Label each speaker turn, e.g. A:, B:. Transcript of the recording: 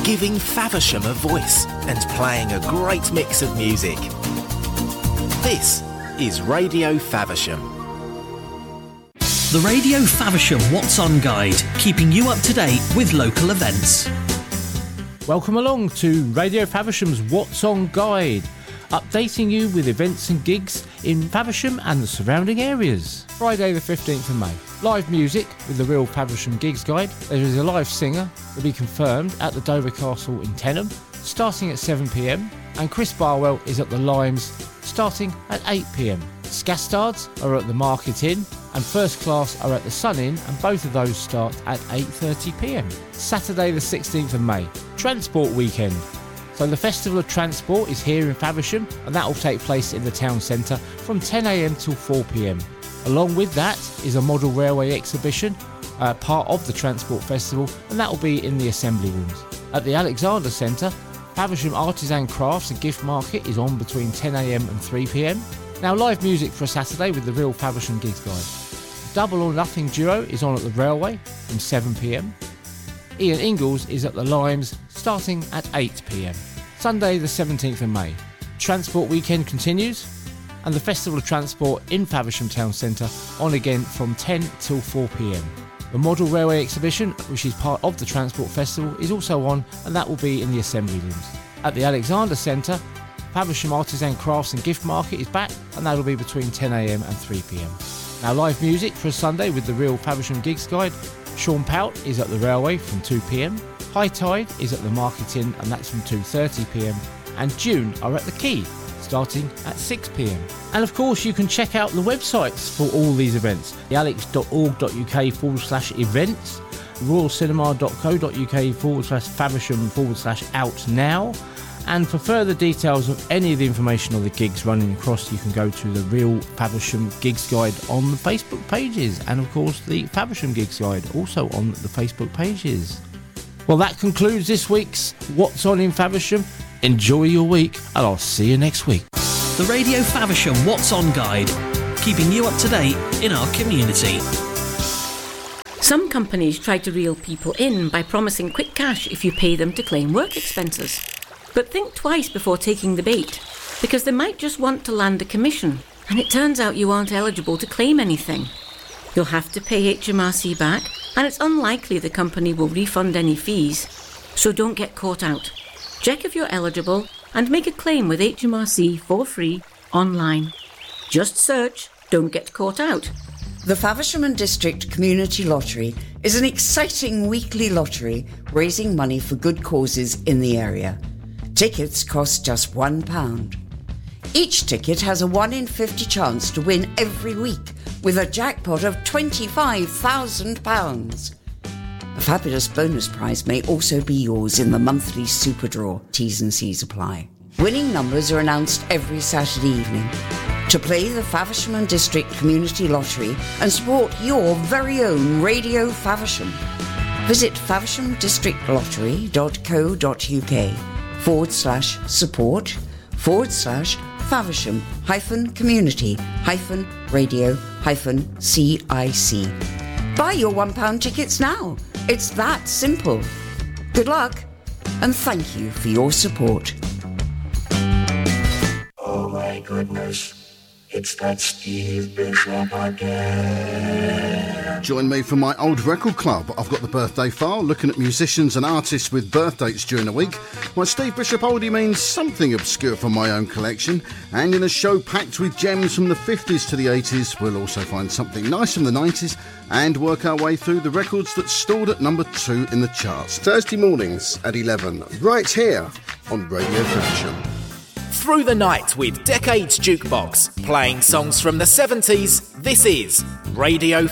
A: giving Faversham a voice and playing a great mix of music. This is Radio Faversham.
B: The Radio Faversham What's On Guide, keeping you up to date with local events.
C: Welcome along to Radio Faversham's What's On Guide, updating you with events and gigs in Faversham and the surrounding areas. Friday the 15th of May. Live music with the Real Faversham Gigs Guide. There is a live singer to be confirmed at the Dover Castle in Tenham, starting at 7pm, and Chris Barwell is at the Limes, starting at 8pm. Scastards are at the Market Inn, and First Class are at the Sun Inn, and both of those start at 8:30pm. Saturday the 16th of May. Transport Weekend. So the Festival of Transport is here in Faversham, and that will take place in the town centre from 10am till 4pm. Along with that is a model railway exhibition, part of the Transport Festival, and that will be in the Assembly Rooms. At the Alexander Centre, Faversham Artisan Crafts and Gift Market is on between 10am and 3pm. Now, live music for a Saturday with the Real Faversham Gigs Guide. Double or Nothing Duo is on at the Railway from 7pm. Ian Ingalls is at the Limes, starting at 8pm. Sunday the 17th of May. Transport Weekend continues, and the Festival of Transport in Faversham Town Centre on again from 10 till 4pm. The Model Railway Exhibition, which is part of the Transport Festival, is also on, and that will be in the Assembly Rooms. At the Alexander Centre, Faversham Artisan Crafts and Gift Market is back, and that will be between 10am and 3pm. Now, live music for a Sunday with the Real Faversham Gigs Guide. Sean Pout is at the Railway from 2pm. High Tide is at the Market Inn, and that's from 2:30pm. And June are at the Quay, starting at 6pm. And of course, you can check out the websites for all these events. thealex.org.uk/events, royalcinema.co.uk/Faversham/out now. And for further details of any of the information on the gigs running across, you can go to the Real Faversham Gigs Guide on the Facebook pages, and of course the Faversham Gigs Guide also on the Facebook pages. Well, that concludes this week's What's On in Faversham. Enjoy your week, and I'll see you next week.
B: The Radio Faversham What's On Guide, keeping you up to date in our community.
D: Some companies try to reel people in by promising quick cash if you pay them to claim work expenses. But think twice before taking the bait, because they might just want to land a commission, and it turns out you aren't eligible to claim anything. You'll have to pay HMRC back, and it's unlikely the company will refund any fees, so don't get caught out. Check if you're eligible and make a claim with HMRC for free online. Just search Don't Get Caught Out.
E: The Faversham and District Community Lottery is an exciting weekly lottery raising money for good causes in the area. Tickets cost just £1. Each ticket has a 1 in 50 chance to win every week, with a jackpot of £25,000. A fabulous bonus prize may also be yours in the monthly super draw. T's and C's apply. Winning numbers are announced every Saturday evening. To play the Faversham and District Community Lottery and support your very own Radio Faversham, visit faversham-lottery.co.uk/support/Faversham-community-radio-CIC. Buy your £1 tickets now. It's that simple. Good luck, and thank you for your support.
F: Oh my goodness. It's that Steve Bishop again.
G: Join me for my old record club. I've got the birthday file, looking at musicians and artists with birth dates during the week. My Steve Bishop oldie means something obscure from my own collection. And in a show packed with gems from the 50s to the 80s, we'll also find something nice from the 90s and work our way through the records that stalled at number 2 in the charts. Thursday mornings at 11, right here on Radio Faversham.
A: Through the night with Decades Jukebox, playing songs from the 70s, this is Radio